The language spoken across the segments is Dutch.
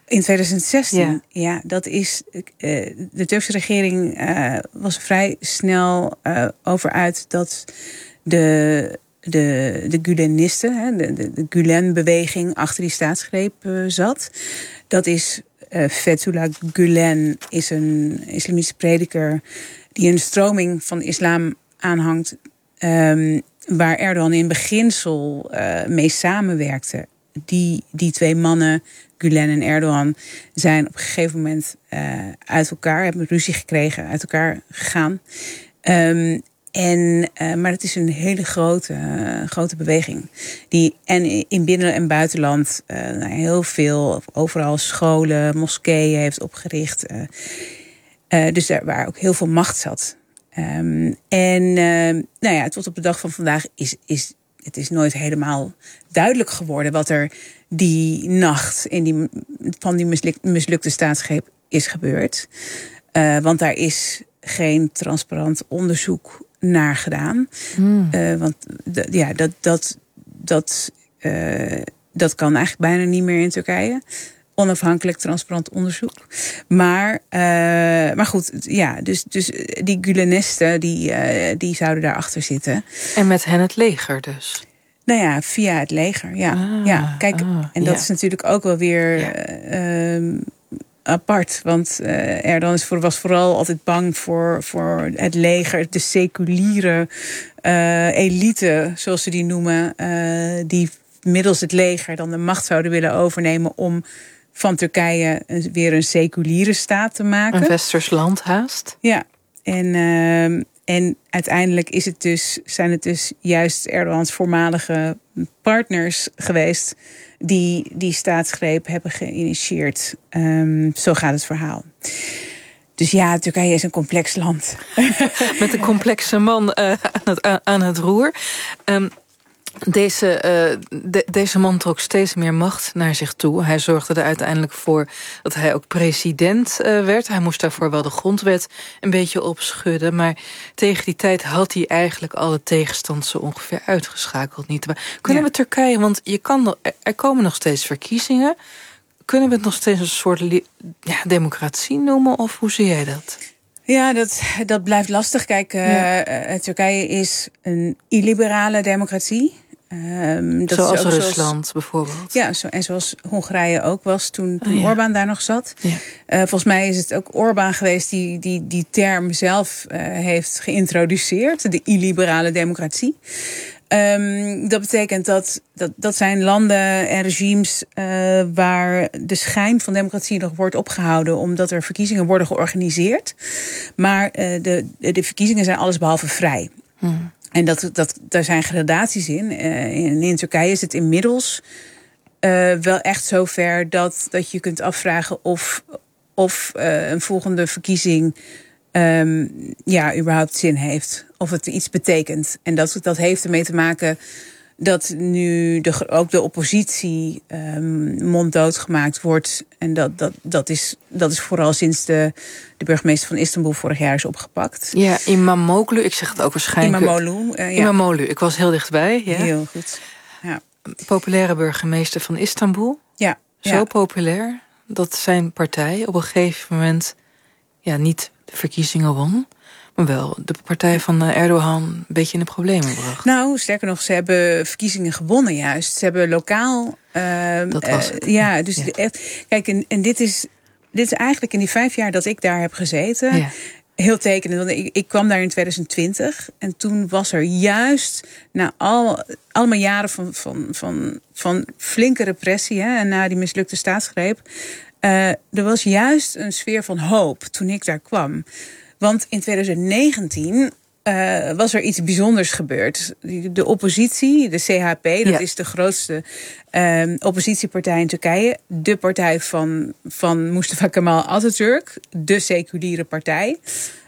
In 2016, ja dat is... de Turkse regering was vrij snel over uit dat de Gülenisten, de Gülen-beweging achter die staatsgreep zat. Dat is Fethullah Gülen, is een islamitische prediker die een stroming van de islam aanhangt, waar Erdogan in beginsel mee samenwerkte. Die twee mannen, Gülen en Erdogan, zijn op een gegeven moment uit elkaar, hebben ruzie gekregen, uit elkaar gegaan. Maar het is een hele grote beweging. Die en in binnen- en buitenland heel veel, overal scholen, moskeeën heeft opgericht. Dus daar waar ook heel veel macht zat. Tot op de dag van vandaag is het nooit helemaal duidelijk geworden wat er die nacht van die mislukte staatsgreep is gebeurd. Want daar is geen transparant onderzoek naar gedaan. Dat kan eigenlijk bijna niet meer in Turkije. Onafhankelijk, transparant onderzoek. Maar goed, ja, dus die Gülenisten, die zouden daarachter zitten. En met hen het leger dus? Nou ja, via het leger, ja. Ja, kijk, en dat is natuurlijk ook wel weer apart. Want Erdogan was vooral altijd bang voor het leger, de seculiere elite, zoals ze die noemen, die middels het leger dan de macht zouden willen overnemen om van Turkije weer een seculiere staat te maken. Een westers land haast. Ja, en uiteindelijk zijn het dus juist Erdogans voormalige partners geweest die staatsgreep hebben geïnitieerd. Zo gaat het verhaal. Dus ja, Turkije is een complex land. Met een complexe man aan het roer. Deze man trok steeds meer macht naar zich toe. Hij zorgde er uiteindelijk voor dat hij ook president werd. Hij moest daarvoor wel de grondwet een beetje opschudden. Maar tegen die tijd had hij eigenlijk alle tegenstand zo ongeveer uitgeschakeld. Niet? Kunnen we Turkije, want er komen nog steeds verkiezingen. Kunnen we het nog steeds een soort democratie noemen? Of hoe zie jij dat? Ja, dat blijft lastig. Kijk, Turkije is een illiberale democratie. Zoals Rusland bijvoorbeeld. Ja, en zoals Hongarije ook was toen Orbán daar nog zat. Ja. Volgens mij is het ook Orbán geweest die term zelf heeft geïntroduceerd. De illiberale democratie. Dat betekent dat zijn landen en regimes waar de schijn van democratie nog wordt opgehouden, omdat er verkiezingen worden georganiseerd. Maar de verkiezingen zijn allesbehalve vrij. En daar zijn gradaties in. In Turkije is het inmiddels wel echt zover dat je kunt afvragen of een volgende verkiezing überhaupt zin heeft. Of het iets betekent. En dat heeft ermee te maken dat nu ook de oppositie monddood gemaakt wordt. En dat is vooral sinds de burgemeester van Istanbul vorig jaar is opgepakt. Ja, Imamoglu, ik zeg het ook waarschijnlijk. Imamoglu, ik was heel dichtbij. Ja. Heel goed. Ja. Populaire burgemeester van Istanbul. Ja. Zo populair dat zijn partij op een gegeven moment niet de verkiezingen won, maar wel de partij van Erdogan een beetje in de problemen bracht. Nou, sterker nog, ze hebben verkiezingen gewonnen juist. Ze hebben lokaal. Dat was het. Kijk, en dit is eigenlijk in die 5 jaar dat ik daar heb gezeten heel tekenend. Want ik kwam daar in 2020 en toen was er juist na allemaal jaren van flinke repressie en na die mislukte staatsgreep, er was juist een sfeer van hoop toen ik daar kwam. Want in 2019 was er iets bijzonders gebeurd. De oppositie, de CHP, dat is de grootste oppositiepartij in Turkije. De partij van Mustafa Kemal Atatürk, de seculiere partij.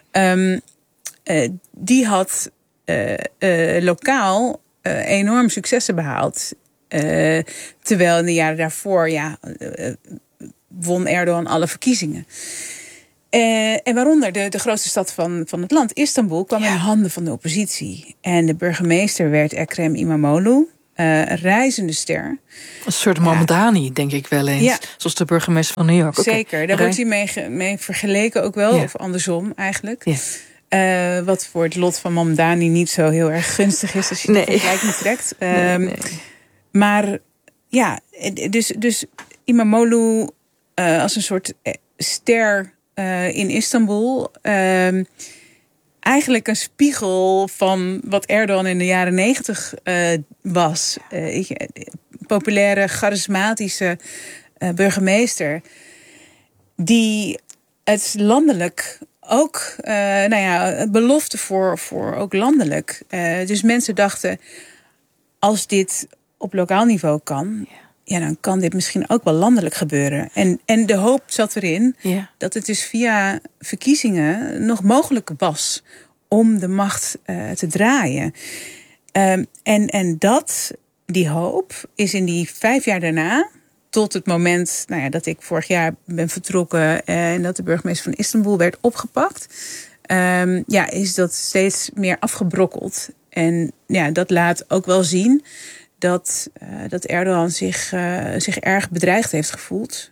Die had lokaal enorm successen behaald. Terwijl in de jaren daarvoor won Erdogan alle verkiezingen. En waaronder de grootste stad van het land, Istanbul, kwam in handen van de oppositie. En de burgemeester werd Ekrem İmamoğlu. reizende ster. Een soort Mamdani, denk ik wel eens. Ja. Zoals de burgemeester van New York. Zeker, daar wordt hij mee vergeleken ook wel. Ja. Of andersom eigenlijk. Ja. Wat voor het lot van Mamdani niet zo heel erg gunstig is als je de vergelijking trekt. Nee. Maar ja, dus Imamoglu als een soort ster in Istanbul. Eigenlijk een spiegel van wat Erdogan in de jaren 90 was. Populaire, charismatische burgemeester. Die het landelijk ook, belofte voor ook landelijk. Dus mensen dachten, als dit op lokaal niveau kan, dan kan dit misschien ook wel landelijk gebeuren. En de hoop zat erin dat het dus via verkiezingen nog mogelijk was om de macht te draaien. En die hoop is in die 5 jaar daarna, tot het moment dat ik vorig jaar ben vertrokken en dat de burgemeester van Istanbul werd opgepakt, is dat steeds meer afgebrokkeld. En dat laat ook wel zien dat Erdogan zich erg bedreigd heeft gevoeld.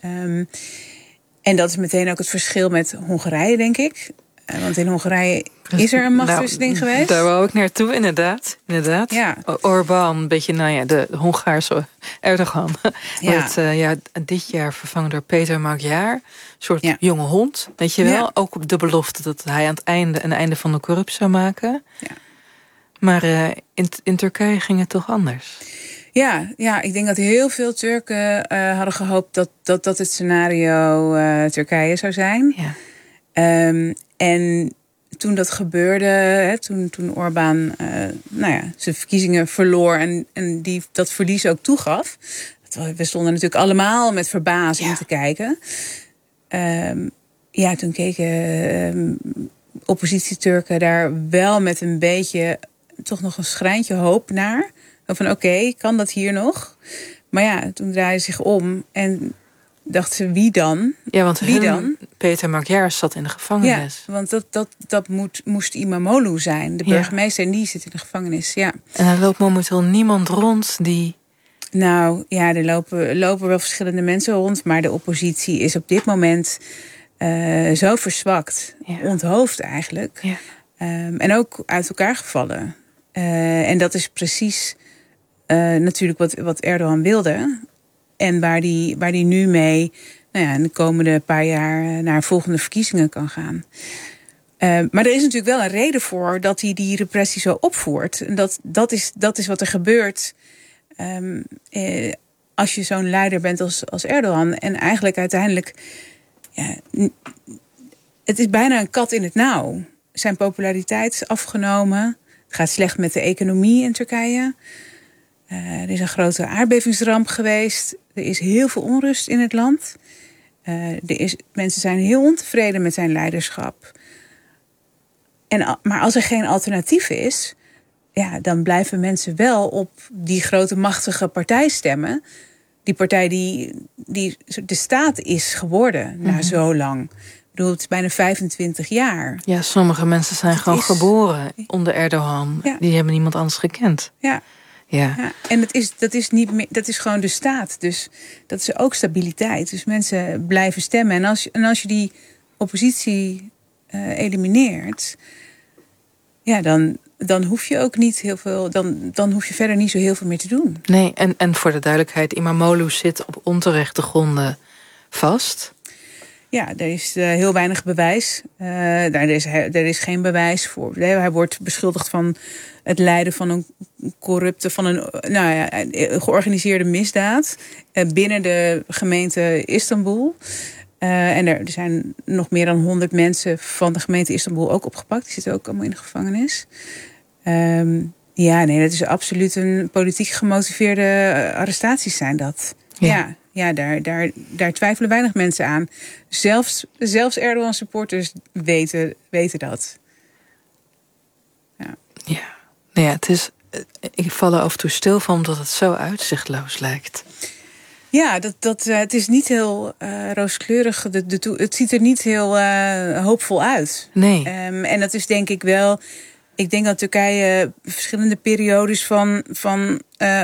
En dat is meteen ook het verschil met Hongarije, denk ik. Want in Hongarije is er een machtswisseling geweest. Daar wou ik naartoe, inderdaad. Ja. Orbán, een beetje de Hongaarse Erdogan. Wordt dit jaar vervangen door Peter Magyar. Een soort jonge hond, weet je wel. Ja. Ook de belofte dat hij aan het einde een einde van de corruptie zou maken. Ja. Maar in Turkije ging het toch anders? Ja, ik denk dat heel veel Turken hadden gehoopt dat het scenario Turkije zou zijn. Ja. En toen dat gebeurde, toen Orbán zijn verkiezingen verloor en dat verlies ook toegaf. We stonden natuurlijk allemaal met verbazing te kijken. Toen keken oppositie-Turken daar wel met een beetje, toch nog een schrijntje hoop naar. Van oké, kan dat hier nog? Maar toen draaide zich om en dachten ze, wie dan? Ja, want wie dan? Peter Magyar zat in de gevangenis. Ja, want dat moest Imamoglu zijn, de burgemeester, en die zit in de gevangenis. Ja. En er loopt momenteel niemand rond die. Nou ja, er lopen wel verschillende mensen rond, maar de oppositie is op dit moment zo verzwakt, onthoofd eigenlijk. Ja. En ook uit elkaar gevallen. En dat is precies natuurlijk wat Erdogan wilde. En waar die nu mee in de komende paar jaar naar volgende verkiezingen kan gaan. Maar er is natuurlijk wel een reden voor dat hij die repressie zo opvoert. En dat is wat er gebeurt als je zo'n leider bent als Erdogan. En eigenlijk uiteindelijk, het is bijna een kat in het nauw. Zijn populariteit is afgenomen. Het gaat slecht met de economie in Turkije. Er is een grote aardbevingsramp geweest. Er is heel veel onrust in het land. Mensen zijn heel ontevreden met zijn leiderschap. Maar als er geen alternatief is, dan blijven mensen wel op die grote machtige partij stemmen. Die partij die de staat is geworden na zo lang. Ik bedoel, het is bijna 25 jaar. Ja, sommige mensen zijn gewoon geboren onder Erdogan. Ja. Die hebben niemand anders gekend. Ja. En dat is gewoon de staat. Dus dat is ook stabiliteit. Dus mensen blijven stemmen. En als je die oppositie elimineert, dan hoef je ook niet heel veel. Dan hoef je verder niet zo heel veel meer te doen. Nee, en voor de duidelijkheid, Imamoglu zit op onterechte gronden vast. Ja, er is heel weinig bewijs. Er is geen bewijs voor. Hij wordt beschuldigd van het leiden van een georganiseerde misdaad binnen de gemeente Istanbul. En er zijn nog meer dan 100 mensen van de gemeente Istanbul ook opgepakt. Die zitten ook allemaal in de gevangenis. Dat is absoluut een politiek gemotiveerde arrestaties zijn dat. Ja, daar twijfelen weinig mensen aan. Zelfs Erdogan-supporters weten dat. Ja, het is. Ik val er af en toe stil van omdat het zo uitzichtloos lijkt. Ja, het is niet heel rooskleurig. Het ziet er niet heel hoopvol uit. Nee. En dat is denk ik wel Ik denk dat Turkije verschillende periodes van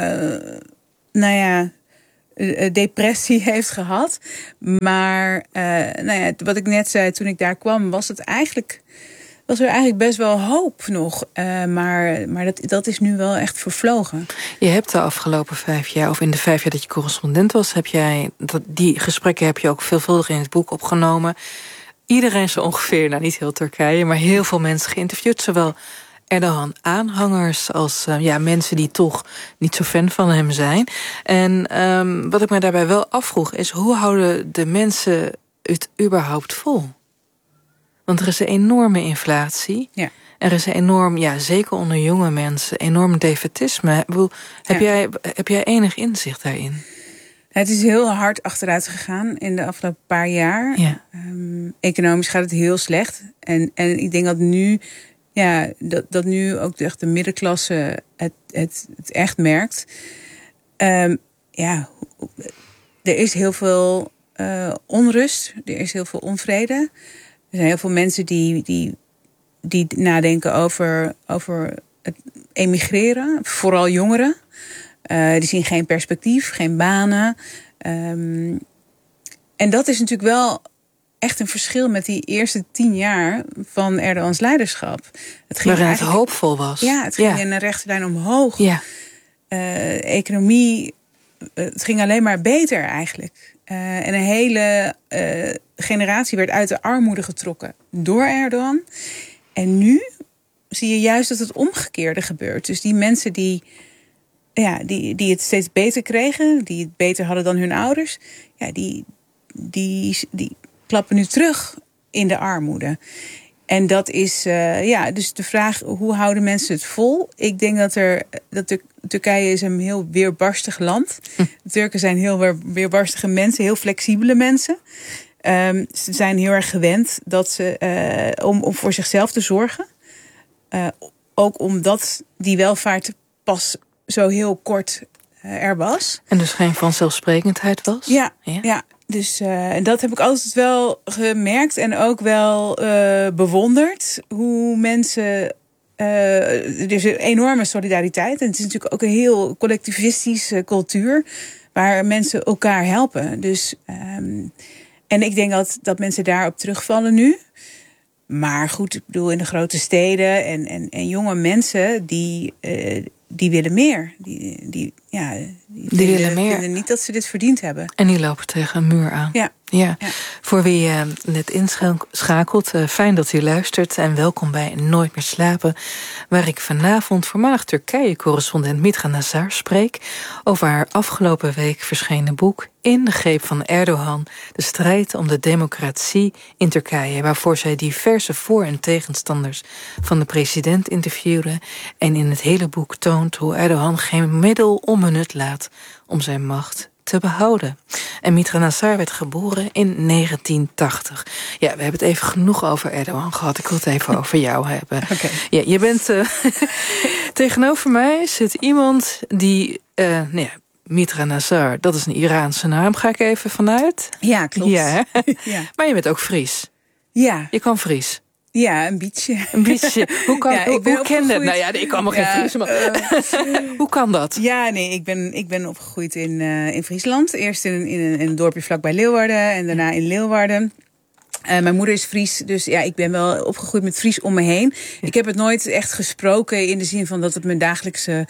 depressie heeft gehad. Maar wat ik net zei toen ik daar kwam, was er eigenlijk best wel hoop nog. Maar dat is nu wel echt vervlogen. Je hebt de afgelopen 5 jaar, of in de 5 jaar dat je correspondent was, die gesprekken heb je ook veelvuldig in het boek opgenomen. Iedereen zo ongeveer, niet heel Turkije, maar heel veel mensen geïnterviewd. Zowel Erdogan-aanhangers als mensen die toch niet zo fan van hem zijn. En wat ik me daarbij wel afvroeg is, hoe houden de mensen het überhaupt vol? Want er is een enorme inflatie. Ja. Er is een enorm, zeker onder jonge mensen, enorm defaitisme. Heb jij enig inzicht daarin? Het is heel hard achteruit gegaan in de afgelopen paar jaar. Ja. Economisch gaat het heel slecht. En ik denk dat nu, dat nu ook echt de middenklasse het echt merkt. Er is heel veel onrust. Er is heel veel onvrede. Er zijn heel veel mensen die nadenken over het emigreren. Vooral jongeren. Die zien geen perspectief, geen banen. En dat is natuurlijk wel echt een verschil met die eerste 10 jaar van Erdogans leiderschap. Waarin het hoopvol was. Ja, het ging in een rechte lijn omhoog. Ja. Economie, het ging alleen maar beter eigenlijk. En een hele generatie werd uit de armoede getrokken door Erdogan. En nu zie je juist dat het omgekeerde gebeurt. Dus die mensen die het steeds beter kregen, die het beter hadden dan hun ouders, die klappen nu terug in de armoede. En dat is, dus de vraag, hoe houden mensen het vol? Ik denk dat Turkije is een heel weerbarstig land. De Turken zijn heel weerbarstige mensen, heel flexibele mensen. Ze zijn heel erg gewend om voor zichzelf te zorgen. Ook omdat die welvaart pas zo heel kort er was. En dus geen vanzelfsprekendheid was? Ja. Dus dat heb ik altijd wel gemerkt en ook wel bewonderd. Hoe mensen... er is een enorme solidariteit. En het is natuurlijk ook een heel collectivistische cultuur, waar mensen elkaar helpen. Dus, en ik denk dat mensen daarop terugvallen nu. Maar goed, ik bedoel, in de grote steden en jonge mensen die willen meer. Die willen meer. Vinden niet dat ze dit verdiend hebben. En die lopen tegen een muur aan. Ja. Voor wie net inschakelt, fijn dat u luistert en welkom bij Nooit meer slapen, waar ik vanavond voormalig Turkije-correspondent Mitra Nazar spreek over haar afgelopen week verschenen boek In de greep van Erdogan, de strijd om de democratie in Turkije, waarvoor zij diverse voor- en tegenstanders van de president interviewde en in het hele boek toont hoe Erdogan geen middel onbenut laat om zijn macht te behouden. En Mitra Nazar werd geboren in 1980. Ja, we hebben het even genoeg over Erdogan gehad. Ik wil het even over jou hebben. Okay. Ja, je bent tegenover mij zit iemand die Mitra Nazar, dat is een Iraanse naam, ga ik even vanuit. Ja, klopt. Ja, ja. Maar je bent ook Fries. Ja. Je kan Fries. Ja, een beetje. Een beetje. Hoe ken dat? Nou ja, ik kan me geen Fries, maar hoe kan dat? Ja, nee, ik ben opgegroeid in Friesland. Eerst in een dorpje vlakbij Leeuwarden en daarna in Leeuwarden. Mijn moeder is Fries, dus ja, ik ben wel opgegroeid met Fries om me heen. Ik heb het nooit echt gesproken in de zin van dat het mijn dagelijkse,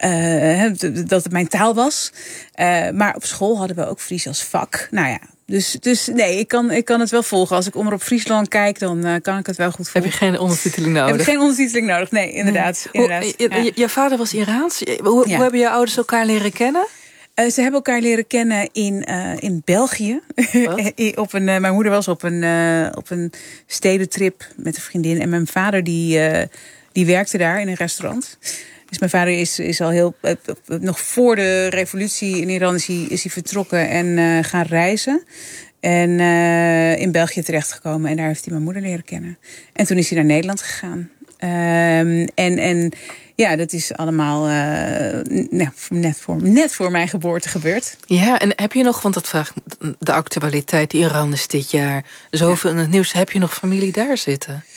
dat het mijn taal was. Maar op school hadden we ook Fries als vak. Nou ja, dus nee, ik kan het wel volgen. Als ik Omroep Friesland kijk, dan kan ik het wel goed volgen. Heb je geen ondertiteling nodig? Heb ik geen ondertiteling nodig? Nee, inderdaad. Je vader was Iraans. Hoe hebben je ouders elkaar leren kennen? Ze hebben elkaar leren kennen in België. Mijn moeder was op een stedentrip met een vriendin. En mijn vader die werkte daar in een restaurant. Dus mijn vader is al heel... nog voor de revolutie in Iran is hij vertrokken en gaan reizen. En in België terechtgekomen. En daar heeft hij mijn moeder leren kennen. En toen is hij naar Nederland gegaan. Ja, dat is allemaal net voor mijn geboorte gebeurd. Ja, en heb je nog, want dat vraagt de actualiteit, Iran is dit jaar zoveel in het nieuws. Heb je nog familie daar zitten?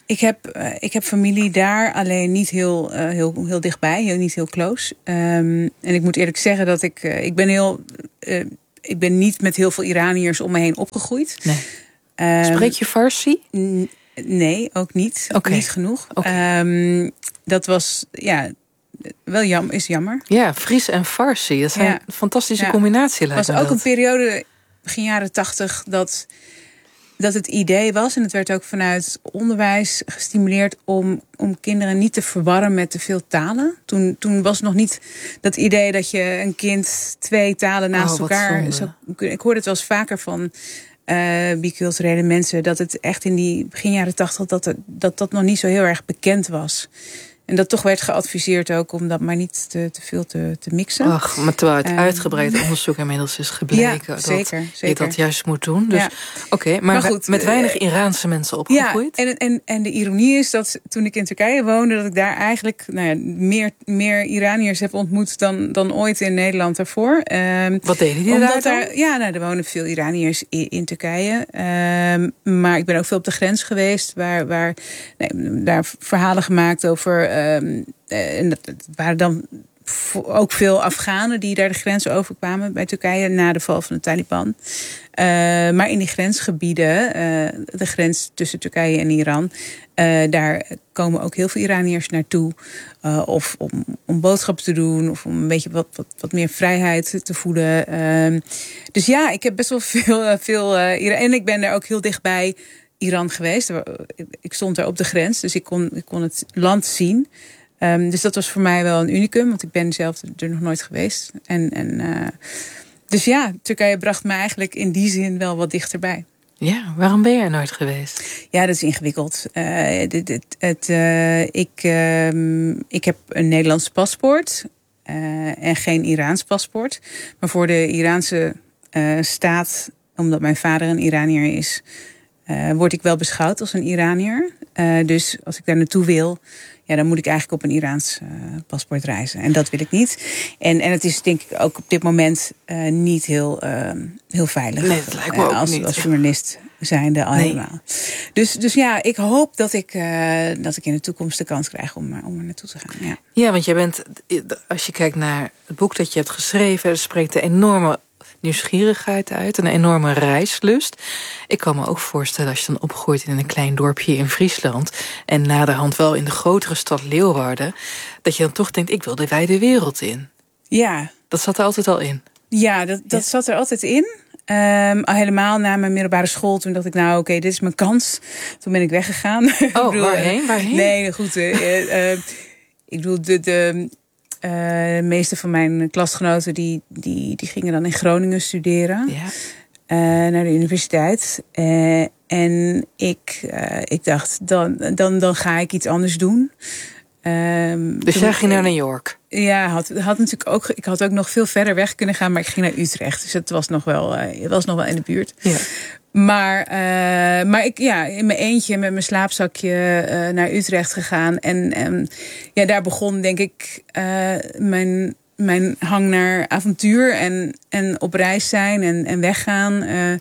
Ik heb familie daar, alleen niet heel dichtbij, niet heel close. En ik moet eerlijk zeggen dat ik ben niet met heel veel Iraniërs om me heen opgegroeid. Nee. Spreek je Farsi? Nee, ook niet. Okay. Niet genoeg. Dat was, wel is jammer. Ja, Fries en Farsi. Dat zijn een fantastische combinatie. Het was ook een periode, begin jaren 80, dat het idee was, en het werd ook vanuit onderwijs gestimuleerd om kinderen niet te verwarren met te veel talen. Toen was nog niet dat idee dat je een kind 2 talen naast elkaar zou kunnen. Ik hoorde het wel eens vaker van biculturele mensen, dat het echt in die begin jaren 80 dat nog niet zo heel erg bekend was. En dat toch werd geadviseerd ook om dat maar niet te veel te mixen. Ach, maar terwijl het uitgebreid onderzoek inmiddels is gebleken dat je dat juist moet doen. Dus, maar goed, met weinig Iraanse mensen opgegroeid. Ja, en de ironie is dat toen ik in Turkije woonde, dat ik daar eigenlijk meer Iraniërs heb ontmoet dan ooit in Nederland daarvoor. Wat deden die daar? Er wonen veel Iraniërs in Turkije. Maar ik ben ook veel op de grens geweest, waar daar verhalen gemaakt over. En dat waren dan ook veel Afghanen die daar de grens overkwamen bij Turkije na de val van de Taliban. Maar in die grensgebieden, de grens tussen Turkije en Iran, daar komen ook heel veel Iraniërs naartoe. Of om boodschappen te doen, of om een beetje wat meer vrijheid te voelen. Dus ja, ik heb best wel veel Iran. En ik ben daar ook heel dichtbij Iran geweest. Ik stond daar op de grens, dus ik kon het land zien. Dus dat was voor mij wel een unicum, want ik ben zelf er nog nooit geweest. Dus ja, Turkije bracht me eigenlijk in die zin wel wat dichterbij. Ja, waarom ben je er nooit geweest? Ja, dat is ingewikkeld. Ik heb een Nederlands paspoort en geen Iraans paspoort. Maar voor de Iraanse staat, omdat mijn vader een Iranier is, word ik wel beschouwd als een Iranier. Dus als ik daar naartoe wil, dan moet ik eigenlijk op een Iraans paspoort reizen. En dat wil ik niet. En het is denk ik ook op dit moment niet heel veilig. Nee, dat lijkt me ook niet. Als journalist zijnde al helemaal. Dus ja, ik hoop dat ik in de toekomst de kans krijg om er naartoe te gaan. Ja, want jij bent, als je kijkt naar het boek dat je hebt geschreven, er spreekt een enorme nieuwsgierigheid uit, een enorme reislust. Ik kan me ook voorstellen, als je dan opgroeit in een klein dorpje in Friesland en naderhand wel in de grotere stad Leeuwarden, dat je dan toch denkt, ik wil de wijde wereld in. Ja. Dat zat er altijd al in. Ja, dat zat er altijd in. Al helemaal na mijn middelbare school, toen dacht ik, dit is mijn kans. Toen ben ik weggegaan. Waarheen? Nee, goed. Ik bedoel, de meeste van mijn klasgenoten die gingen dan in Groningen studeren. Ja. Naar de universiteit. En ik dacht, dan ga ik iets anders doen. Dus jij ging naar New York? Ja, had natuurlijk ook. Ik had ook nog veel verder weg kunnen gaan, maar ik ging naar Utrecht. Dus het was nog wel in de buurt. Ja. Maar ik in mijn eentje met mijn slaapzakje naar Utrecht gegaan. En daar begon denk ik mijn hang naar avontuur en op reis zijn en weggaan.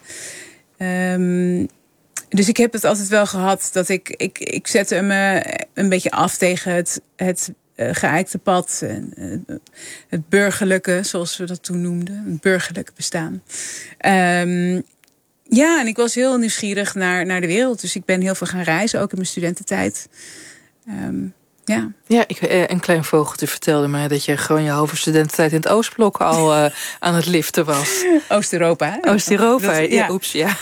Dus ik heb het altijd wel gehad dat ik zette me een beetje af tegen het geëikte pad. Het burgerlijke, zoals we dat toen noemden. Het burgerlijke bestaan. En ik was heel nieuwsgierig naar de wereld. Dus ik ben heel veel gaan reizen, ook in mijn studententijd. Ja, een klein vogeltje vertelde mij dat je gewoon je halve studententijd in het Oostblok al aan het liften was. Oost-Europa, hè? Oost-Europa, ja.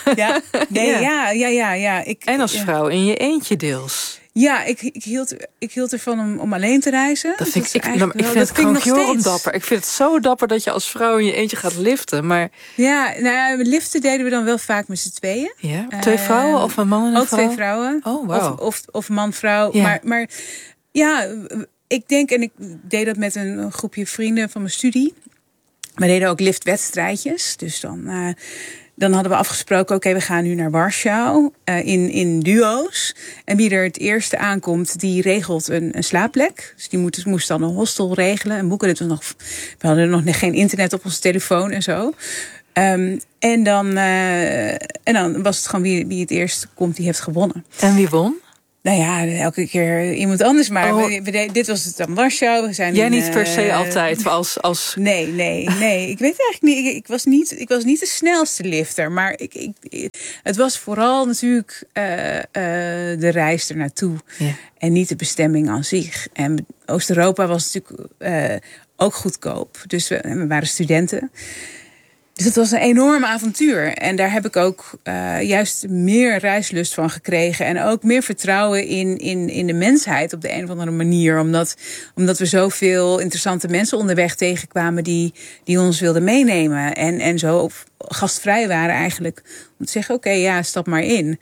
Ja. En als vrouw in je eentje deels. Ja, ik hield ervan om alleen te reizen. Dat vind ik vind het nog steeds dapper. Ik vind het zo dapper dat je als vrouw in je eentje gaat liften. Maar ja, liften deden we dan wel vaak met z'n tweeën. Ja, 2 vrouwen of een man en een vrouw? Ook 2 vrouwen. Oh, wow. Of man-vrouw. Ja. Maar ja, ik denk, en ik deed dat met een groepje vrienden van mijn studie. We deden ook liftwedstrijdjes. Dus dan hadden we afgesproken, oké, we gaan nu naar Warschau in duo's. En wie er het eerste aankomt, die regelt een slaapplek. Dus die moest dan een hostel regelen en boeken. We hadden nog geen internet op onze telefoon en zo. En dan was het gewoon wie het eerst komt, die heeft gewonnen. En wie won? Nou ja, elke keer iemand anders. Maar dit was het dan Warschau. We zijn Jij niet per se altijd als... Nee. Ik weet eigenlijk niet. Ik was niet de snelste lifter. Maar het was vooral natuurlijk de reis ernaartoe. Ja. En niet de bestemming aan zich. En Oost-Europa was natuurlijk ook goedkoop. Dus we waren studenten. Dus het was een enorm avontuur. En daar heb ik ook juist meer reislust van gekregen. En ook meer vertrouwen in de mensheid op de een of andere manier. Omdat we zoveel interessante mensen onderweg tegenkwamen die ons wilden meenemen. En zo gastvrij waren eigenlijk. Om te zeggen, oké, stap maar in.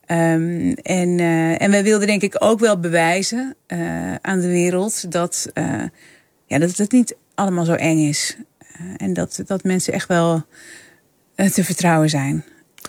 En wij wilden denk ik ook wel bewijzen aan de wereld dat het niet allemaal zo eng is. En dat mensen echt wel te vertrouwen zijn.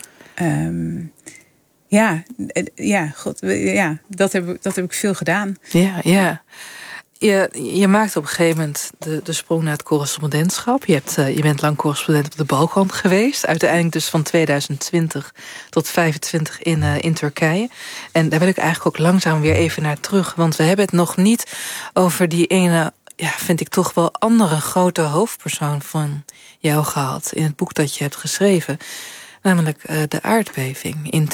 Dat heb ik veel gedaan. Ja. Je maakt op een gegeven moment de sprong naar het correspondentschap. Je bent lang correspondent op de Balkan geweest. Uiteindelijk dus van 2020 tot 2025 in Turkije. En daar wil ik eigenlijk ook langzaam weer even naar terug. Want we hebben het nog niet over die ene... vind ik toch wel andere grote hoofdpersoon van jou gehad in het boek dat je hebt geschreven. Namelijk de aardbeving in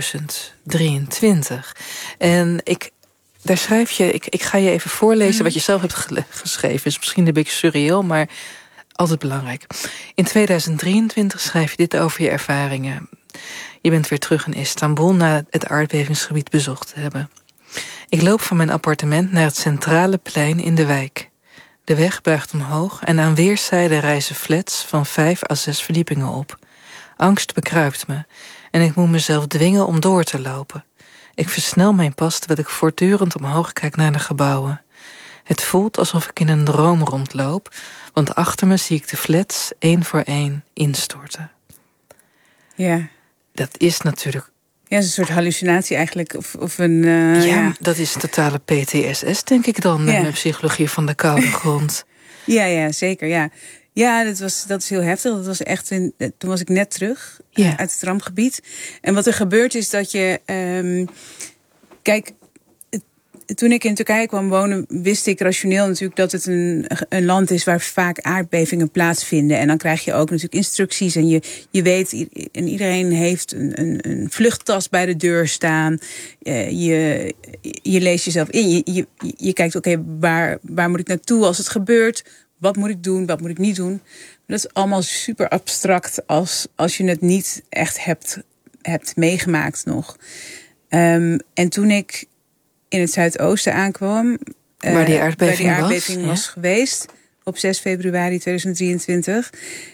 2023. En daar schrijf je, ik ga je even voorlezen wat je zelf hebt geschreven. Is misschien een beetje surreëel, maar altijd belangrijk. In 2023 schrijf je dit over je ervaringen. Je bent weer terug in Istanbul na het aardbevingsgebied bezocht te hebben. Ik loop van mijn appartement naar het centrale plein in de wijk. De weg buigt omhoog en aan weerszijden rijzen flats van 5 à 6 verdiepingen op. Angst bekruipt me en ik moet mezelf dwingen om door te lopen. Ik versnel mijn pas terwijl ik voortdurend omhoog kijk naar de gebouwen. Het voelt alsof ik in een droom rondloop, want achter me zie ik de flats 1 voor 1 instorten. Ja. Dat is natuurlijk... Ja, een soort hallucinatie eigenlijk. Of een... dat is totale PTSS, denk ik dan. Met psychologie van de koude grond. Ja, zeker, ja. Ja, dat is heel heftig. Dat was echt toen was ik net terug uit het rampgebied. En wat er gebeurt is dat je... kijk, toen ik in Turkije kwam wonen, wist ik rationeel natuurlijk dat het een land is waar vaak aardbevingen plaatsvinden. En dan krijg je ook natuurlijk instructies en je weet, en iedereen heeft een vluchttas bij de deur staan. Je leest jezelf in. Je kijkt, oké, waar moet ik naartoe als het gebeurt? Wat moet ik doen? Wat moet ik niet doen? Dat is allemaal super abstract als je het niet echt hebt meegemaakt nog. En toen ik in het Zuidoosten aankwam, waar die aardbeving was geweest, op 6 februari 2023,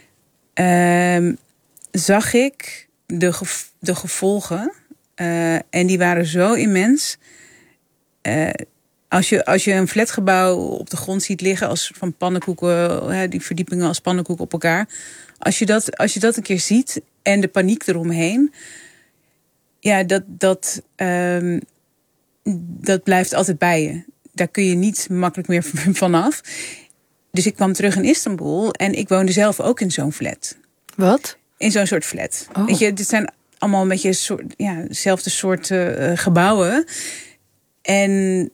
zag ik de gevolgen. En die waren zo immens. Als je een flatgebouw op de grond ziet liggen als van pannenkoeken, die verdiepingen als pannenkoeken op elkaar. Als je dat een keer ziet en de paniek eromheen, ja, dat blijft altijd bij je. Daar kun je niet makkelijk meer vanaf. Dus ik kwam terug in Istanbul en ik woonde zelf ook in zo'n flat. Wat? In zo'n soort flat. Oh. Weet je, dit zijn allemaal een beetje dezelfde soort gebouwen. En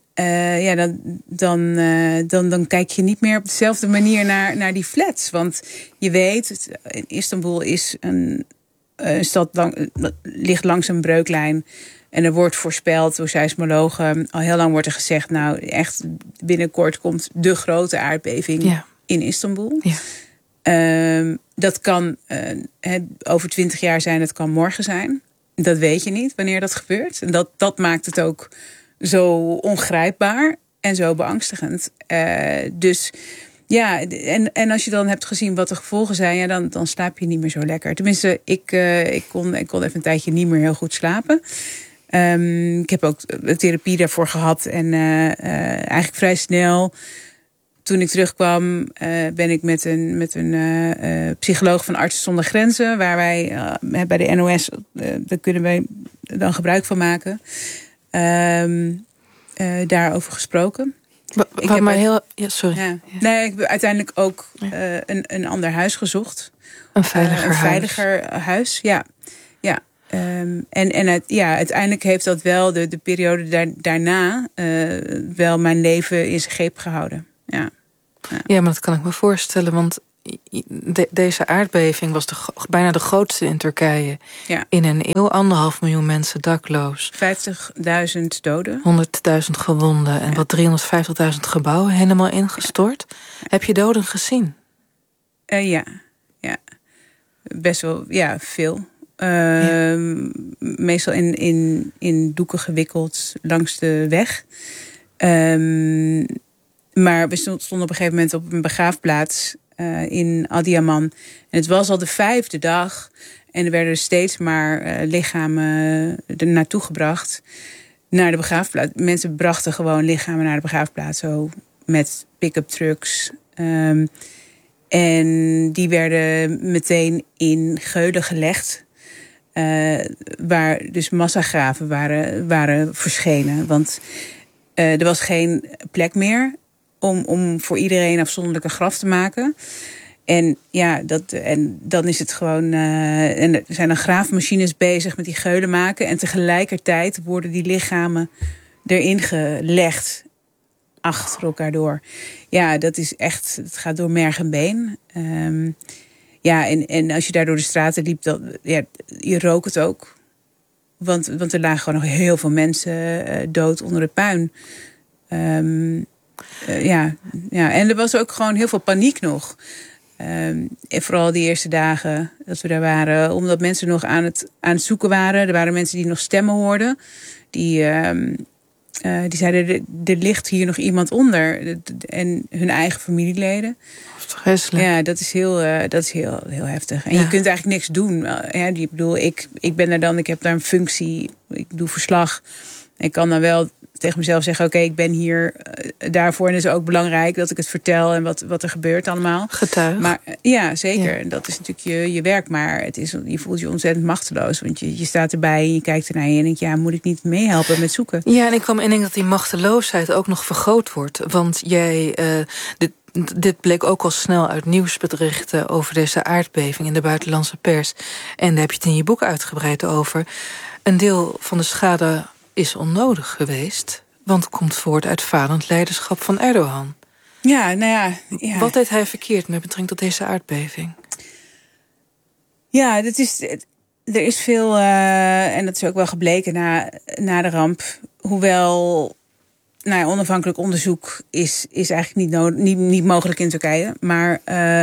dan kijk je niet meer op dezelfde manier naar die flats. Want je weet, Istanbul is een stad ligt langs een breuklijn. En er wordt voorspeld door seismologen. Al heel lang wordt er gezegd, nou echt binnenkort komt de grote aardbeving in Istanbul. Ja. Dat kan over 20 jaar zijn, het kan morgen zijn. Dat weet je niet wanneer dat gebeurt. En dat maakt het ook zo ongrijpbaar en zo beangstigend. Dus ja, en als je dan hebt gezien wat de gevolgen zijn, dan slaap je niet meer zo lekker. Tenminste, ik kon even een tijdje niet meer heel goed slapen. Ik heb ook therapie daarvoor gehad. En eigenlijk vrij snel, toen ik terugkwam, ben ik met een psycholoog van Artsen zonder Grenzen, waar wij bij de NOS, daar kunnen wij dan gebruik van maken, daarover gesproken. Sorry. Nee, ik heb uiteindelijk ook een ander huis gezocht. Een veiliger huis, ja. Uiteindelijk heeft dat wel de periode daarna wel mijn leven in zijn greep gehouden. Ja, maar dat kan ik me voorstellen, want deze aardbeving was bijna de grootste in Turkije. Ja. In een eeuw, 1,5 miljoen mensen dakloos. 50.000 doden. 100.000 gewonden en wat 350.000 gebouwen helemaal ingestort. Ja. Heb je doden gezien? Ja. Best wel, veel. Meestal in doeken gewikkeld langs de weg. Maar we stonden op een gegeven moment op een begraafplaats in Adiyaman. En het was al de 5e dag. En er werden steeds maar lichamen er naartoe gebracht. Naar de begraafplaats. Mensen brachten gewoon lichamen naar de begraafplaats. Zo met pick-up trucks. En die werden meteen in geulen gelegd. Waar dus massagraven waren verschenen. Want er was geen plek meer om voor iedereen afzonderlijk een graf te maken. En dan is het gewoon. En er zijn dan graafmachines bezig met die geulen maken. En tegelijkertijd worden die lichamen erin gelegd. Achter elkaar door. Ja, dat is echt. Het gaat door merg en been. En als je daar door de straten liep, je rook het ook. Want er lagen gewoon nog heel veel mensen dood onder het puin. En er was ook gewoon heel veel paniek nog. En vooral die eerste dagen dat we daar waren. Omdat mensen nog aan het zoeken waren. Er waren mensen die nog stemmen hoorden. Die zeiden, er ligt hier nog iemand onder. En hun eigen familieleden. Ja, dat is heel heftig. En je kunt eigenlijk niks doen. Ik bedoel, ik ben er dan, ik heb daar een functie. Ik doe verslag. Ik kan dan wel tegen mezelf zeggen, oké, ik ben hier daarvoor. En het is ook belangrijk dat ik het vertel en wat er gebeurt allemaal. Getuig. Maar ja, zeker. Ja. En dat is natuurlijk je werk. Maar je voelt je ontzettend machteloos. Want je staat erbij en je kijkt ernaar en je denkt, moet ik niet meehelpen met zoeken? Ja, en ik denk dat die machteloosheid ook nog vergroot wordt. Want jij, dit bleek ook al snel uit nieuwsberichten over deze aardbeving in de buitenlandse pers. En daar heb je het in je boek uitgebreid over. Een deel van de schade is onnodig geweest, want het komt voort uit falend leiderschap van Erdogan. Ja. Wat deed hij verkeerd met betrekking tot deze aardbeving? Ja, er is veel, en dat is ook wel gebleken na de ramp. Hoewel onafhankelijk onderzoek is eigenlijk niet mogelijk in Turkije. Maar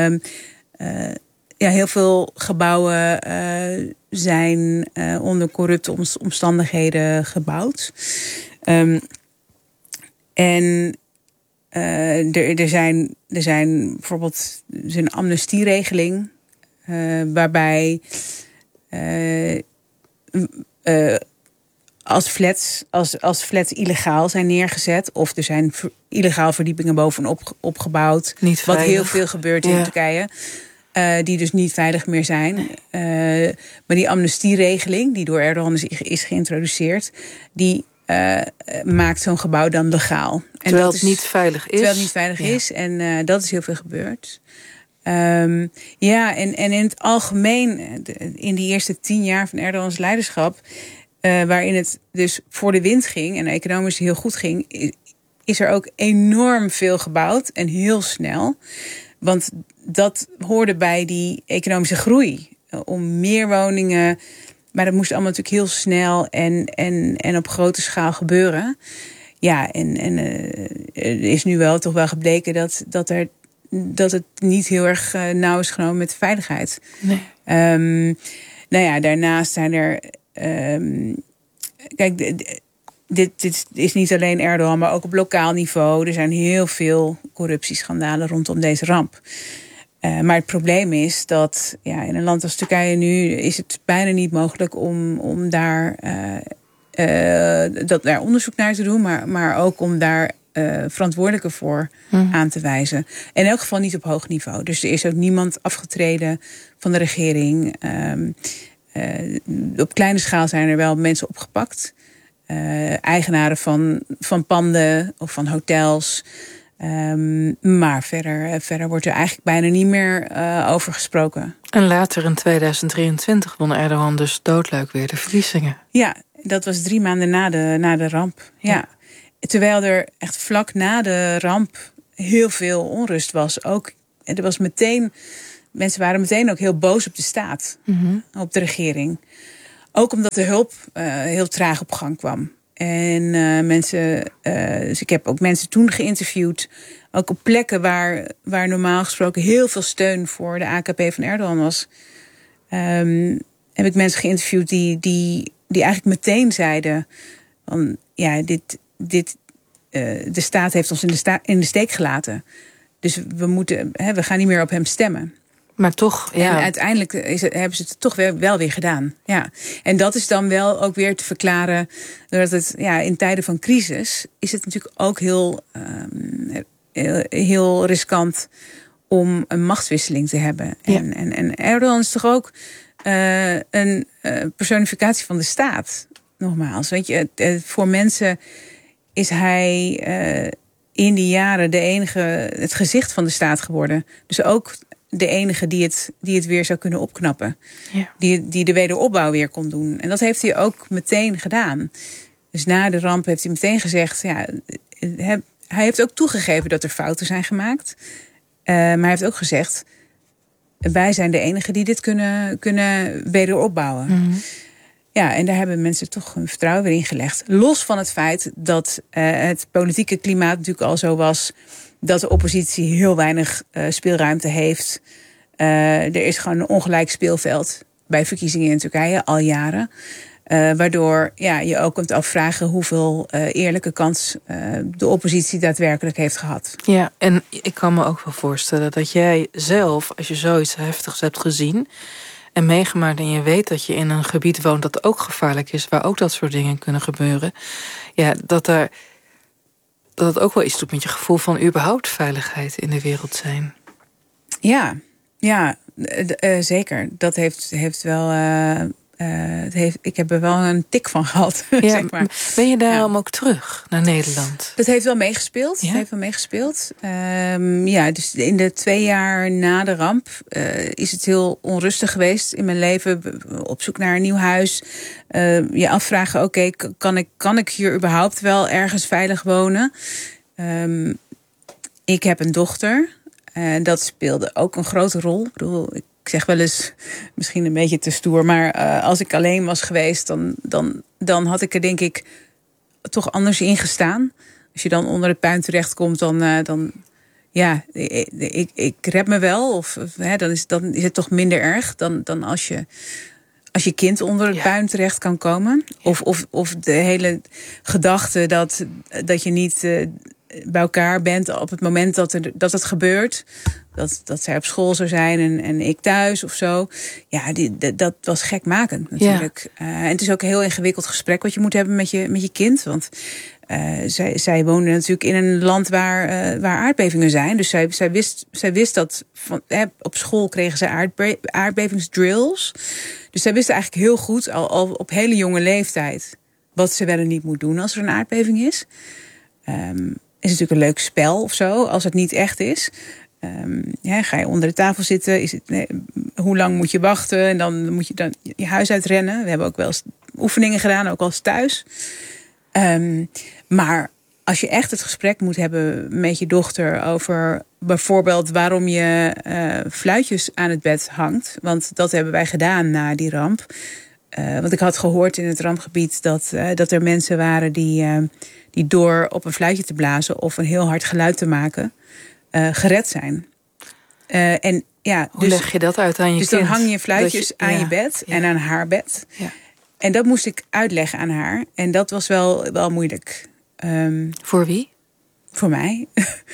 heel veel gebouwen zijn onder corrupte omstandigheden gebouwd. Er zijn bijvoorbeeld een amnestieregeling waarbij als flats illegaal zijn neergezet, of er zijn illegaal verdiepingen bovenop opgebouwd, wat heel veel gebeurt in Turkije. Die dus niet veilig meer zijn. Maar die amnestieregeling, die door Erdogan is geïntroduceerd, die maakt zo'n gebouw dan legaal. Terwijl het niet veilig is. Terwijl het niet veilig is. En dat is heel veel gebeurd. En in het algemeen, in die eerste 10 jaar van Erdogans leiderschap, waarin het dus voor de wind ging en economisch heel goed ging, is er ook enorm veel gebouwd en heel snel. Want dat hoorde bij die economische groei. Om meer woningen. Maar dat moest allemaal natuurlijk heel snel en op grote schaal gebeuren. Ja, en er is nu wel toch wel gebleken dat het niet heel erg nauw is genomen met de veiligheid. Nee. Daarnaast zijn er. Dit is niet alleen Erdogan, maar ook op lokaal niveau. Er zijn heel veel corruptieschandalen rondom deze ramp. Maar het probleem is dat in een land als Turkije nu is het bijna niet mogelijk om daar onderzoek naar te doen. Maar ook om daar verantwoordelijken voor aan te wijzen. In elk geval niet op hoog niveau. Dus er is ook niemand afgetreden van de regering. Op kleine schaal zijn er wel mensen opgepakt. Eigenaren van panden of van hotels. Maar verder wordt er eigenlijk bijna niet meer over gesproken. En later in 2023 won Erdogan dus doodluik weer de verkiezingen. Ja, dat was 3 maanden na de ramp. Ja. Terwijl er echt vlak na de ramp heel veel onrust was. Ook, er was mensen waren meteen ook heel boos op de staat. Op de regering. Ook omdat de hulp heel traag op gang kwam. En dus ik heb ook mensen toen geïnterviewd. Ook op plekken waar normaal gesproken heel veel steun voor de AKP van Erdogan was. Heb ik mensen geïnterviewd die eigenlijk meteen zeiden van ja, de staat heeft ons in de steek gelaten. Dus we gaan niet meer op hem stemmen. Maar toch, ja. En uiteindelijk hebben ze het toch wel weer gedaan. Ja. En dat is dan wel ook weer te verklaren. Doordat het in tijden van crisis is het natuurlijk ook heel riskant om een machtswisseling te hebben. Ja. En Erdogan is toch ook een personificatie van de staat. Nogmaals, weet je, voor mensen is hij in die jaren het gezicht van de staat geworden. Dus ook de enige die het weer zou kunnen opknappen. Ja. Die de wederopbouw weer kon doen. En dat heeft hij ook meteen gedaan. Dus na de ramp heeft hij meteen gezegd, hij heeft ook toegegeven dat er fouten zijn gemaakt. Maar hij heeft ook gezegd, wij zijn de enigen die dit kunnen wederopbouwen. Ja, en daar hebben mensen toch hun vertrouwen weer in gelegd. Los van het feit dat het politieke klimaat natuurlijk al zo was dat de oppositie heel weinig speelruimte heeft. Er is gewoon een ongelijk speelveld bij verkiezingen in Turkije al jaren. Waardoor je ook kunt afvragen hoeveel eerlijke kans de oppositie daadwerkelijk heeft gehad. Ja, en ik kan me ook wel voorstellen dat jij zelf, als je zoiets heftigs hebt gezien en meegemaakt en je weet dat je in een gebied woont dat ook gevaarlijk is, waar ook dat soort dingen kunnen gebeuren, dat het ook wel iets doet met je gevoel van überhaupt veiligheid in de wereld zijn. Ja, zeker. Dat heeft wel. Ik heb er wel een tik van gehad. Ja, zeg maar. Ben je daarom ook terug naar Nederland? Dat heeft wel meegespeeld. Ja? Dus in de 2 jaar na de ramp is het heel onrustig geweest in mijn leven. Op zoek naar een nieuw huis. Je afvragen, oké, kan ik hier überhaupt wel ergens veilig wonen? Ik heb een dochter. Dat speelde ook een grote rol. Ik zeg wel eens, misschien een beetje te stoer, maar als ik alleen was geweest, dan had ik er denk ik toch anders in gestaan. Als je dan onder het puin terechtkomt, dan ik red me wel. Of dan is het toch minder erg dan als je kind onder het puin terecht kan komen. Of de hele gedachte dat je niet bij elkaar bent op het moment dat het gebeurt. Dat zij op school zou zijn en ik thuis of zo. Ja, dat was gekmakend natuurlijk. Ja. En het is ook een heel ingewikkeld gesprek wat je moet hebben met je kind. Want zij woonde natuurlijk in een land waar aardbevingen zijn. Dus zij wist dat op school kregen ze aardbevingsdrills. Dus zij wist eigenlijk heel goed al op hele jonge leeftijd wat ze wel en niet moet doen als er een aardbeving is. Is natuurlijk een leuk spel of zo, als het niet echt is. Ga je onder de tafel zitten? Hoe lang moet je wachten? En dan moet je je huis uitrennen. We hebben ook wel eens oefeningen gedaan, ook al eens thuis. Maar als je echt het gesprek moet hebben met je dochter over bijvoorbeeld waarom je fluitjes aan het bed hangt. Want dat hebben wij gedaan na die ramp. Want ik had gehoord in het rampgebied dat er mensen waren die door op een fluitje te blazen of een heel hard geluid te maken gered zijn. Hoe leg je dat uit aan je kind? Dus dan hang je fluitjes aan je bed en aan haar bed. Ja. En dat moest ik uitleggen aan haar. En dat was wel moeilijk. Voor wie? Voor mij.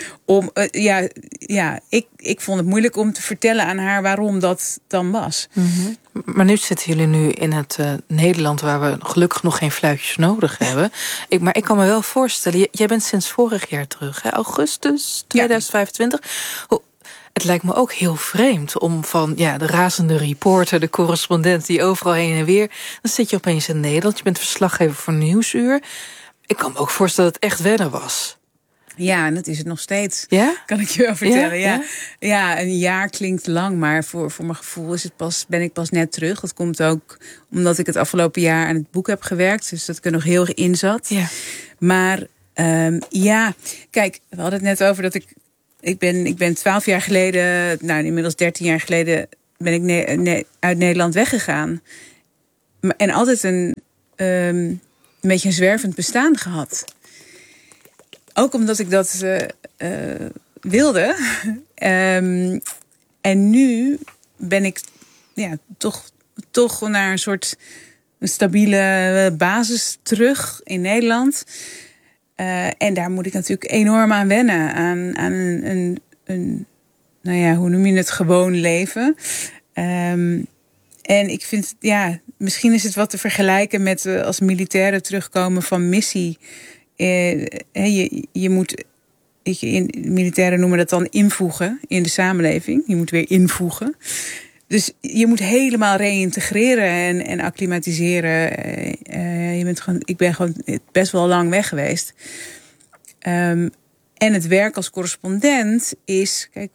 Ik vond het moeilijk om te vertellen aan haar waarom dat dan was. Mm-hmm. Maar nu zitten jullie nu in het Nederland waar we gelukkig nog geen fluitjes nodig hebben. Maar ik kan me wel voorstellen, jij bent sinds vorig jaar terug, hè? Augustus 2025. Ja. Het lijkt me ook heel vreemd om van de razende reporter, de correspondent die overal heen en weer. Dan zit je opeens in Nederland, je bent verslaggever voor Nieuwsuur. Ik kan me ook voorstellen dat het echt wennen was. Ja, en dat is het nog steeds. Ja? Kan ik je wel vertellen. Ja? Ja, een jaar klinkt lang, maar voor mijn gevoel ben ik pas net terug. Dat komt ook omdat ik het afgelopen jaar aan het boek heb gewerkt. Dus dat ik er nog heel erg in zat. Ja. Maar kijk, we hadden het net over dat ik ben 12 jaar geleden, nou inmiddels 13 jaar geleden, ben ik uit Nederland weggegaan. En altijd een beetje een zwervend bestaan gehad. Ook omdat ik dat wilde. En nu ben ik toch naar een soort stabiele basis terug in Nederland. En daar moet ik natuurlijk enorm aan wennen. Aan een hoe noem je het, gewoon leven. En ik vind, misschien is het wat te vergelijken met als militairen terugkomen van missie. Je moet, militairen noemen dat dan invoegen in de samenleving. Je moet weer invoegen. Dus je moet helemaal reïntegreren en acclimatiseren. Ik ben gewoon best wel lang weg geweest. En het werk als correspondent is, kijk,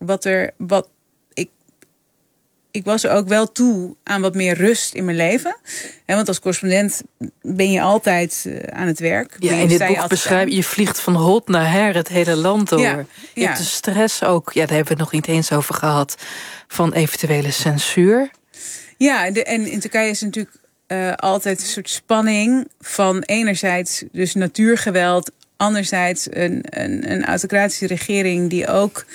ik was er ook wel toe aan wat meer rust in mijn leven. Want als correspondent ben je altijd aan het werk. Ja, in dit boek beschrijf je vliegt van hot naar her het hele land door. Ja, je hebt de stress ook, daar hebben we het nog niet eens over gehad, van eventuele censuur. Ja, en in Turkije is natuurlijk altijd een soort spanning van enerzijds dus natuurgeweld, anderzijds een autocratische regering die ook,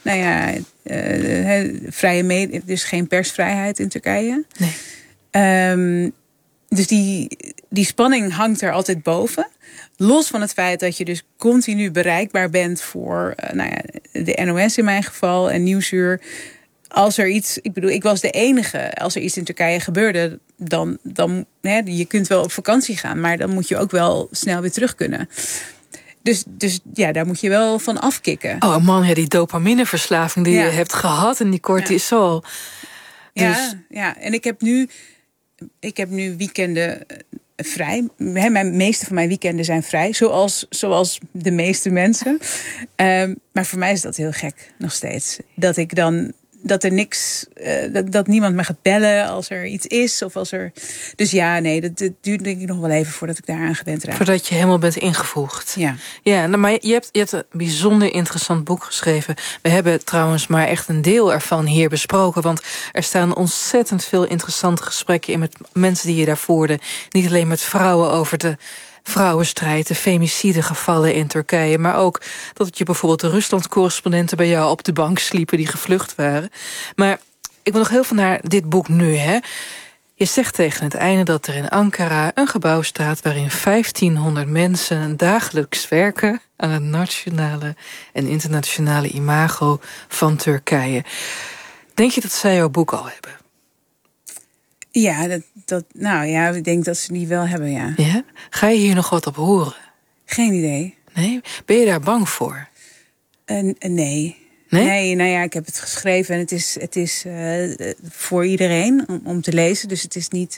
vrije media, dus geen persvrijheid in Turkije. Nee. Dus die spanning hangt er altijd boven. Los van het feit dat je dus continu bereikbaar bent voor de NOS in mijn geval en Nieuwsuur. Als er iets, ik was de enige. Als er iets in Turkije gebeurde, dan je kunt wel op vakantie gaan, maar dan moet je ook wel snel weer terug kunnen. Dus daar moet je wel van afkicken. Oh man, die dopamineverslaving die je hebt gehad en die cortisol. Dus... Ja, en ik heb nu weekenden vrij. De meeste van mijn weekenden zijn vrij, zoals de meeste mensen. Maar voor mij is dat heel gek nog steeds. Dat er niks, dat niemand me gaat bellen als er iets is. Of als er. Dus dat duurt denk ik nog wel even voordat ik daaraan gewend raak. Voordat je helemaal bent ingevoegd. Ja, maar je hebt een bijzonder interessant boek geschreven. We hebben trouwens maar echt een deel ervan hier besproken. Want er staan ontzettend veel interessante gesprekken in met mensen die je daar voerde. Niet alleen met vrouwen over de vrouwenstrijd, de femicidegevallen in Turkije, maar ook dat je bijvoorbeeld de Rusland-correspondenten bij jou op de bank sliepen die gevlucht waren. Maar ik wil nog heel veel naar dit boek nu. Je zegt tegen het einde dat er in Ankara een gebouw staat waarin 1500 mensen dagelijks werken aan het nationale en internationale imago van Turkije. Denk je dat zij jouw boek al hebben? Ja, ik denk dat ze die wel hebben, ja. Ja? Ga je hier nog wat op horen? Geen idee. Nee? Ben je daar bang voor? Nee. Nee, ik heb het geschreven en het is voor iedereen om te lezen. Dus het is niet...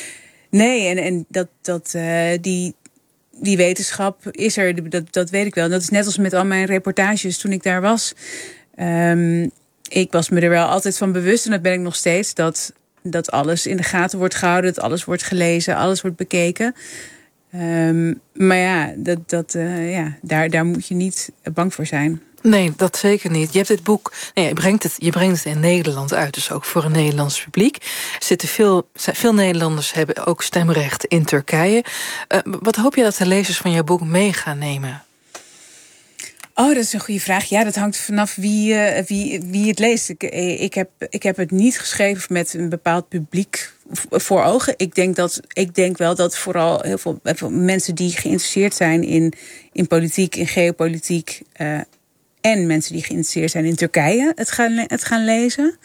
die wetenschap is er, dat weet ik wel. En dat is net als met al mijn reportages toen ik daar was. Ik was me er wel altijd van bewust, en dat ben ik nog steeds, dat alles in de gaten wordt gehouden, dat alles wordt gelezen, alles wordt bekeken. Maar daar moet je niet bang voor zijn. Nee, dat zeker niet. Je hebt dit boek, je brengt het in Nederland uit, dus ook voor een Nederlands publiek. Veel Nederlanders hebben ook stemrecht in Turkije. Wat hoop je dat de lezers van jouw boek mee gaan nemen? Oh, dat is een goede vraag. Ja, dat hangt vanaf wie het leest. Ik heb het niet geschreven met een bepaald publiek voor ogen. Ik denk wel dat vooral heel veel mensen die geïnteresseerd zijn in politiek, in geopolitiek, en mensen die geïnteresseerd zijn in Turkije het gaan lezen.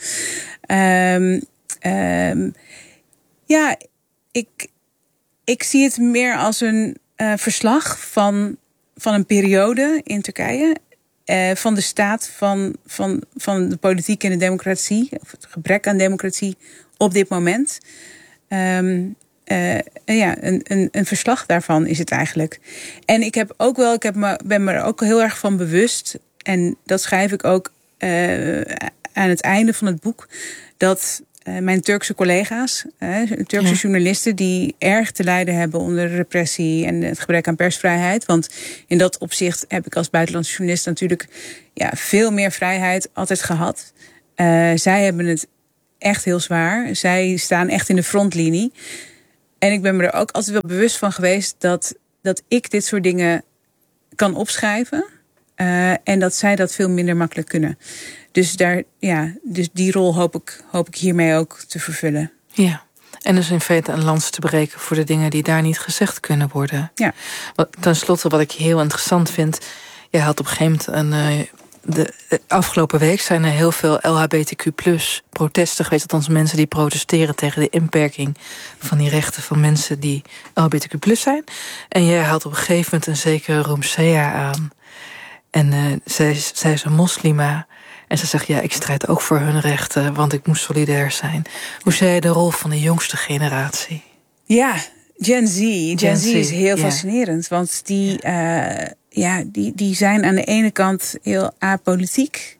Ik zie het meer als een verslag van een periode in Turkije. Van de staat van de politiek en de democratie. Of het gebrek aan democratie op dit moment. een verslag daarvan is het eigenlijk. En ik ben me er ook heel erg van bewust. En dat schrijf ik ook aan het einde van het boek. Dat mijn Turkse collega's, Turkse journalisten, die erg te lijden hebben onder repressie en het gebrek aan persvrijheid. Want in dat opzicht heb ik als buitenlandse journalist natuurlijk veel meer vrijheid altijd gehad. Zij hebben het echt heel zwaar. Zij staan echt in de frontlinie. En ik ben me er ook altijd wel bewust van geweest dat ik dit soort dingen kan opschrijven. En dat zij dat veel minder makkelijk kunnen. Dus die rol hoop ik hiermee ook te vervullen. Ja. En dus in feite een lans te breken voor de dingen die daar niet gezegd kunnen worden. Ja. Ten slotte, wat ik heel interessant vind. Jij had op een gegeven moment de afgelopen week zijn er heel veel LHBTQ+ protesten geweest. Althans mensen die protesteren tegen de inperking van die rechten van mensen die LHBTQ+ zijn. En jij had op een gegeven moment een zekere Roemsea aan. En zij is een moslima. En ze zegt, ik strijd ook voor hun rechten, want ik moet solidair zijn. Hoe zie je de rol van de jongste generatie? Ja, Gen Z. Gen Z is heel fascinerend. Want die zijn aan de ene kant heel apolitiek.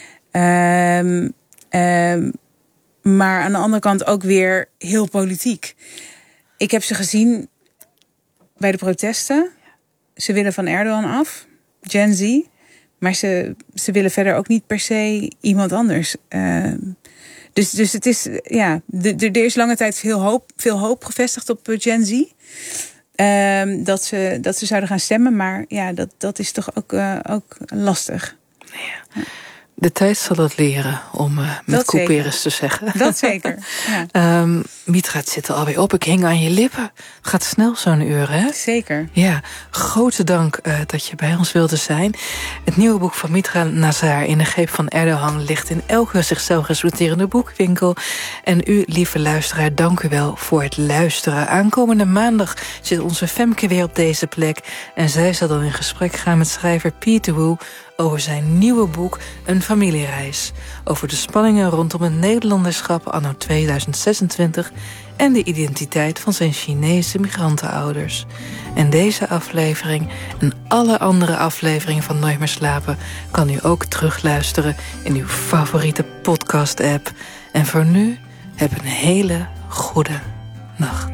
Maar aan de andere kant ook weer heel politiek. Ik heb ze gezien bij de protesten. Ze willen van Erdogan af. Gen Z. Maar ze willen verder ook niet per se iemand anders. Dus het is, er is lange tijd veel hoop gevestigd op Gen Z. Dat ze zouden gaan stemmen. Maar dat is toch ook lastig. Ja. De tijd zal het leren, om met Couperus te zeggen. Dat zeker, ja. Mitra, het zit er alweer op. Ik hing aan je lippen. Het gaat snel zo'n uur, hè? Zeker. Ja, grote dank dat je bij ons wilde zijn. Het nieuwe boek van Mitra Nazar, In de greep van Erdogan, ligt in elke zichzelf respecterende boekwinkel. En u, lieve luisteraar, dank u wel voor het luisteren. Aankomende maandag zit onze Femke weer op deze plek. En zij zal dan in gesprek gaan met schrijver Pieter Wu over zijn nieuwe boek Een familiereis. Over de spanningen rondom het Nederlanderschap anno 2026... en de identiteit van zijn Chinese migrantenouders. En deze aflevering en alle andere afleveringen van Nooit meer slapen kan u ook terugluisteren in uw favoriete podcast-app. En voor nu, heb een hele goede nacht.